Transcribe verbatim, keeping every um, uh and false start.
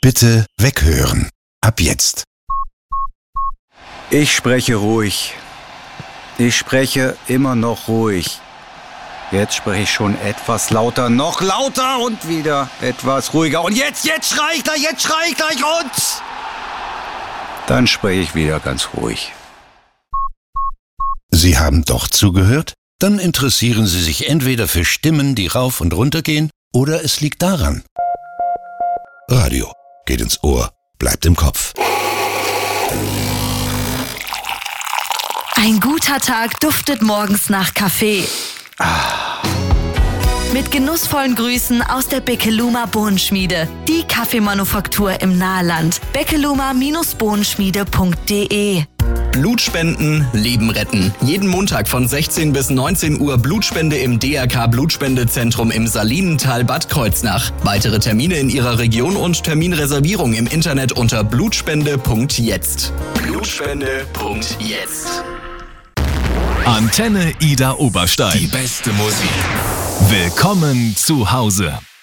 Bitte weghören. Ab jetzt. Ich spreche ruhig. Ich spreche immer noch ruhig. Jetzt spreche ich schon etwas lauter, noch lauter und wieder etwas ruhiger. Und jetzt, jetzt schrei ich gleich, jetzt schrei ich gleich und... Dann spreche ich wieder ganz ruhig. Sie haben doch zugehört? Dann interessieren Sie sich entweder für Stimmen, die rauf und runter gehen, oder es liegt daran. Radio geht ins Ohr, bleibt im Kopf. Ein guter Tag duftet morgens nach Kaffee. Ah. Mit genussvollen Grüßen aus der Beckeluma Bohnenschmiede. Die Kaffeemanufaktur im Nahland. beckeluma Bohnenschmiede punkt de. Blutspenden, Leben retten. Jeden Montag von sechzehn bis neunzehn Uhr Blutspende im D R K Blutspendezentrum im Salinental Bad Kreuznach. Weitere Termine in Ihrer Region und Terminreservierung im Internet unter blutspende punkt jetzt. blutspende punkt jetzt. Antenne Ida Oberstein. Die beste Musik. Willkommen zu Hause.